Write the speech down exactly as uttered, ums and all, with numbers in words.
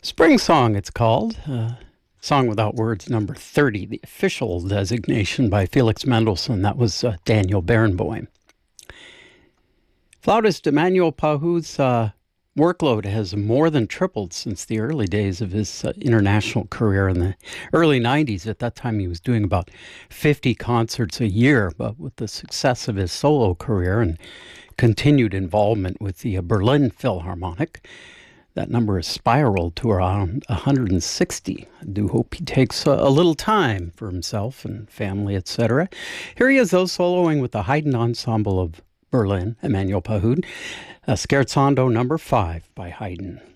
Spring Song, it's called. Uh, Song Without Words, number thirty, the official designation by Felix Mendelssohn. That was uh, Daniel Barenboim. Flautist Emmanuel Pahud's uh, workload has more than tripled since the early days of his uh, international career in the early nineties. At that time, he was doing about fifty concerts a year, but with the success of his solo career and continued involvement with the uh, Berlin Philharmonic, that number has spiraled to around one hundred sixty. I do hope he takes a, a little time for himself and family, et cetera. Here he is, though, soloing with the Haydn Ensemble of Berlin, Emmanuel Pahud, uh, Scherzando number five by Haydn.